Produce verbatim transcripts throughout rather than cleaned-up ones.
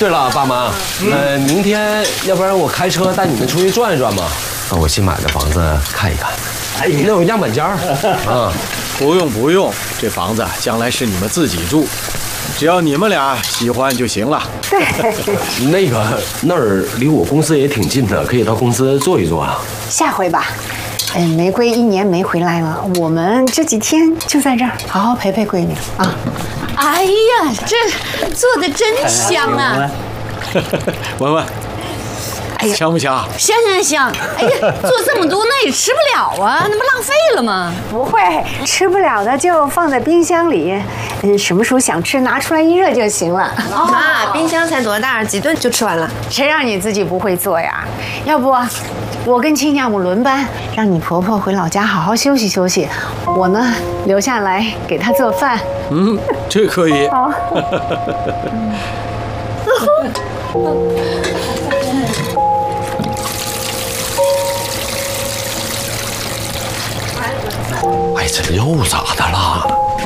对了，爸妈，呃，明天要不然我开车带你们出去转一转吧，把我新买的房子看一看。哎，那有样板间儿啊。 不用不用，这房子将来是你们自己住，只要你们俩喜欢就行了。 对， 那个那儿离我公司也挺近的，可以到公司坐一坐啊。 下回吧。哎，玫瑰一年没回来了，我们这几天就在这儿好好陪陪闺女啊。 哎呀，这做的真香啊！ 文文， 哎呀， 香不香？ 香香香！哎呀，做这么多那也吃不了啊，那不浪费了吗？ 不会，吃不了的就放在冰箱里，嗯，什么时候想吃拿出来一热就行了。 妈，冰箱才多大，几顿就吃完了。 谁让你自己不会做呀？要不，我跟亲家母轮班，让你婆婆回老家好好休息休息，我呢留下来给她做饭。 嗯，这可以。 好。 哎，这又咋的了？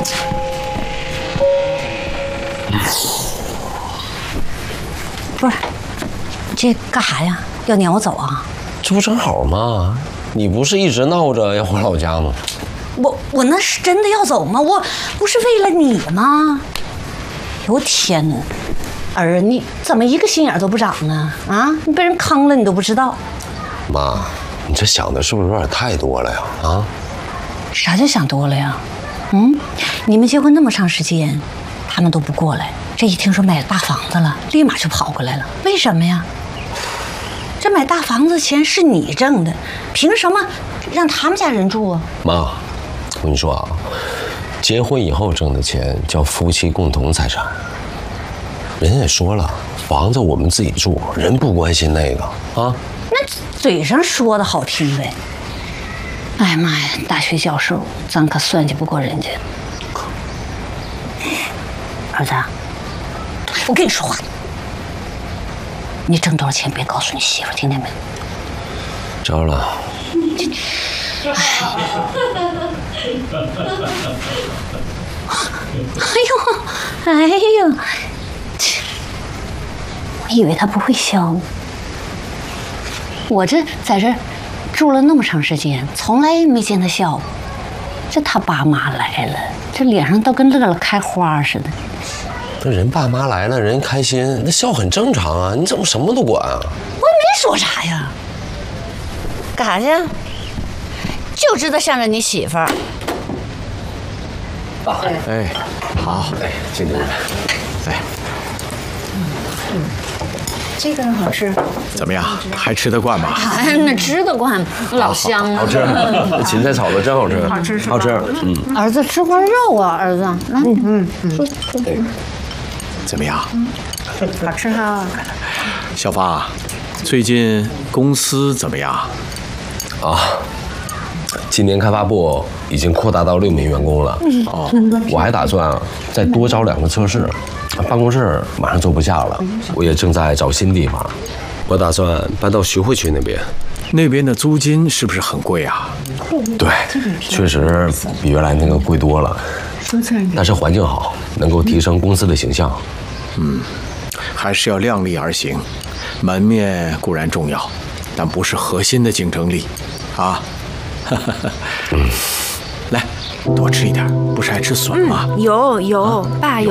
不是，这干啥呀？要撵我走啊？ 这不正好吗？你不是一直闹着要回老家吗？ 我我那是真的要走吗？我不是为了你吗？我天哪，儿，你怎么一个心眼都不长呢？啊，你被人坑了你都不知道。 妈，你这想的是不是有点太多了呀？啊？ 啥叫想多了呀？嗯，你们结婚那么长时间，他们都不过来，这一听说买大房子了，立马就跑过来了。为什么呀？这买大房子钱是你挣的，凭什么让他们家人住啊？ 妈，我跟你说啊，结婚以后挣的钱叫夫妻共同财产。人家也说了，房子我们自己住，人不关心那个啊。 那嘴上说的好听呗。哎呀妈呀，大学教授，咱可算计不过人家。儿子，我跟你说话，你挣多少钱别告诉你媳妇，听见没？ 知道了。 哎呦，哎呦，我以为他不会笑呢。我这在这住了那么长时间，从来没见他笑过。这他爸妈来了，这脸上都跟乐了开花似的。 那人爸妈来了，人开心，那笑很正常啊。你怎么什么都管啊？ 我也没说啥呀。干啥去？就知道向着你媳妇儿。 哎，好， 哎，进去吧。 来， 这个好吃， 怎么样？还吃得惯吧？ 哎，那吃得惯，老香了。 好吃，芹菜炒的真好吃，好吃是吧？好吃，嗯。 儿子吃块肉啊，儿子，来， 嗯嗯， 怎么样？ 好吃哈。 小芳，最近公司怎么样？ 啊，今年开发部已经扩大到六名员工了。哦，我还打算再多招两个测试，办公室马上坐不下了，我也正在找新地方。我打算搬到徐汇区那边。 那边的租金是不是很贵啊？ 对，确实比原来那个贵多了。但是环境好，能够提升公司的形象。 嗯，还是要量力而行。门面固然重要，但不是核心的竞争力，啊。嗯，来，多吃一点，不是爱吃笋吗？ 有有，爸有。